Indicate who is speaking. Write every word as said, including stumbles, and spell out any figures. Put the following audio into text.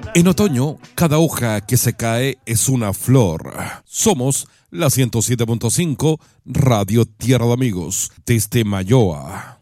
Speaker 1: En otoño, cada hoja que se cae es una flor. Somos la ciento siete punto cinco Radio Tierra de Amigos, desde Mayoa.